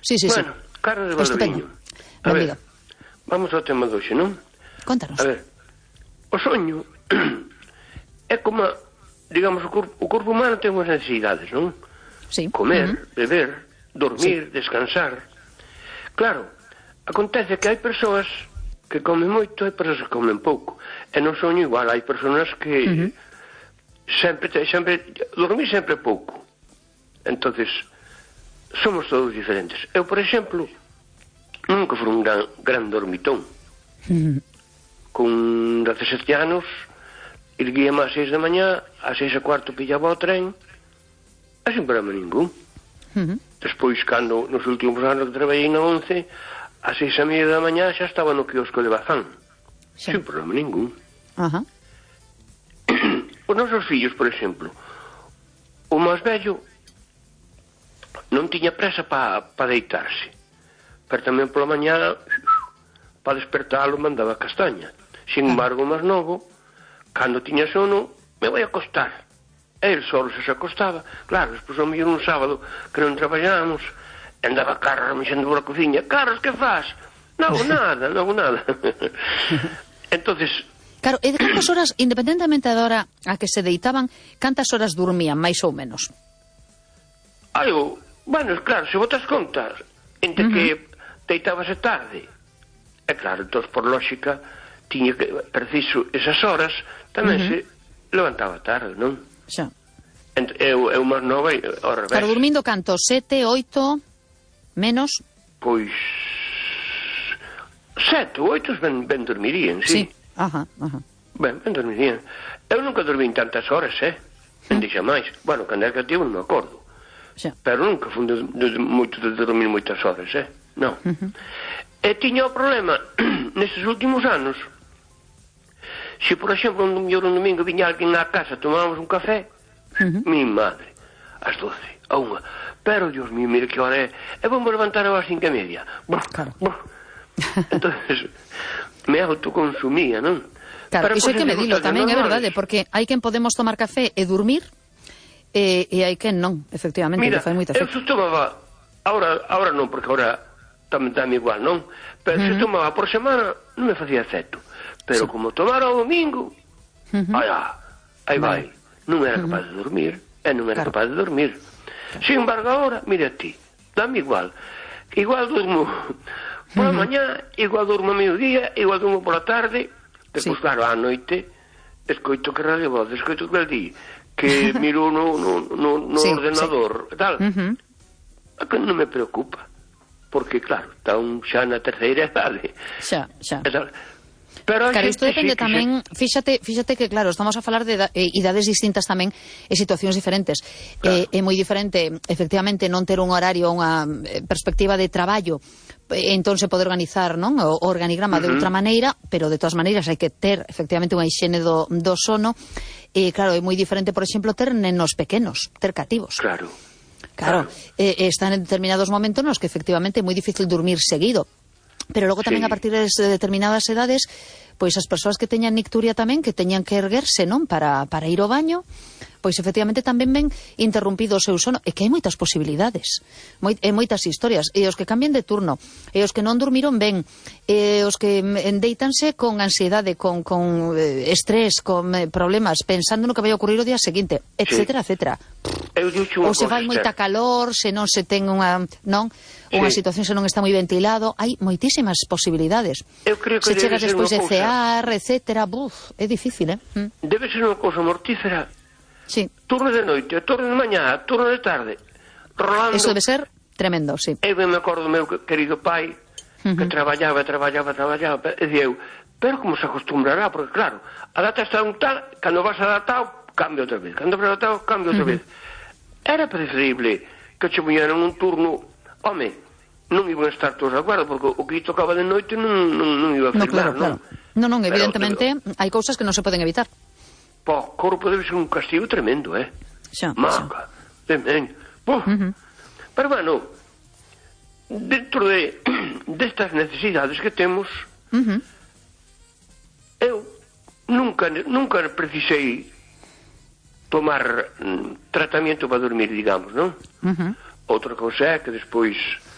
Sí. Bueno, carne de valoriño. A ver, vamos ao tema de hoxe, non? Contanos. A ver, o soño é como, digamos, o corpo humano ten unhas necesidades, non? Sí. Comer, beber, dormir, descansar. Claro, acontece que hai persoas que comen moito e persoas que comen pouco. E no soño igual, hai persoas que sempre dormir sempre pouco. Entonces, somos todos diferentes. Eu, por exemplo, nunca fui un gran dormitón. Con 17 anos, erguíame ás 6 da mañá, ás 6:15 pillaba o tren, e sin problema ningún. Despois, cando nos últimos anos que traballei na 11, ás 6:30 da mañá xa estaba no quiosco de Bazán. Sin problema ningún. Os nosos fillos, por exemplo, o máis vello non tiña presa para deitarse, pero tamén pola mañá para despertalo mandaba castaña. Sin embargo, o máis novo, cando tiña sono, me vai acostar. E el solo se acostaba. Claro, despois ao mellor un sábado que non traballábamos, andaba Carlos mexendo pola cociña. Carlos, que faz? Non hago nada. Entonces, claro, e de cantas horas, independentemente da hora a que se deitaban, cantas horas dormían, máis ou menos? Bueno, claro, se botas contas entre que deitábase tarde, é claro, entón, por lógica, tiña que, preciso esas horas, tamén se levantaba tarde, non? Xa. Eu máis nova ao revés. Claro, dormindo canto? 7, 8, menos? Pois 7 ou 8 ben dormirían, sí. Ben dormirían. Eu nunca dormín tantas horas, non dixa máis. Bueno, cando era cativo non me acordo. Pero nunca fui de dormir moitas horas, non. E tiña o problema nestes últimos anos, se por exemplo un domingo viña alguén á casa, tomábamos un café, mi madre, ás 12, a 1, pero Dios mío, mire que hora é, e vamos levantar ás 5:30. Entonces me autoconsumía, non? Claro, iso hai que medilo tamén, é verdade, porque hai quen podemos tomar café e dormir, e hai quen non, efectivamente. Mira, eu se tomaba, ahora non, porque ahora tamén dame igual, non? Pero se tomaba por semana non me facía efecto, pero como tomara o domingo, aí vai, non era capaz de dormir, sin embargo ahora, mira ti, dame igual durmo pola mañá, igual durmo a mediodía, igual durmo pola tarde, depois claro, á noite escoito que radio voz, escoito que el di que miro no ordenador tal, que non me preocupa, porque claro, está xa na terceira idade. Xa. Pero isto depende tamén, fíxate que claro, estamos a falar de idades distintas tamén e situacións diferentes. É moi diferente, efectivamente, non ter un horario, unha perspectiva de traballo, entón se pode organizar, non, o organigrama de outra maneira, pero de todas maneiras hai que ter efectivamente unha hixiene do sono. E claro, é moi diferente, por exemplo, ter nenos pequenos, ter cativos. Claro, están en determinados momentos nos que efectivamente é moi difícil dormir seguido. Pero logo tamén a partir de determinadas edades, pois as persoas que teñan nicturia tamén, que teñan que erguerse, non, para ir ao baño, pois efectivamente tamén ven interrumpido o seu sono, e que hai moitas posibilidades, moitas historias, e os que cambien de turno, e os que non dormiron ben, e os que endeitanse con ansiedade, con estrés, con problemas, pensando no que vai ocurrir o día seguinte, etcétera. Ou se fai moita calor, se non se ten unha situación se non está moi ventilado, hai moitísimas posibilidades. Se chegas despois de cear, etcétera, é difícil, Debe ser unha cousa mortífera. Turno de noite, turno de mañá, turno de tarde, rolando. Eso debe ser tremendo, sí. Eu me acordo do meu querido pai, que traballaba, e dicía eu, pero como se acostumbrará, porque claro, a data está un tal, cando vas adaptado, cambia outra vez, cando vas adaptado, cambia outra vez. Era preferible que che puñeran un turno, home, non iban a estar todos de acordo, porque o que tocaba de noite non iba a firmar, non? Non, evidentemente, hai cousas que non se poden evitar. O corpo debe ser un castigo tremendo, Maca, pero bueno, dentro destas necesidades que temos, eu nunca precisei tomar tratamento para dormir, digamos, non? Outra cousa é que despois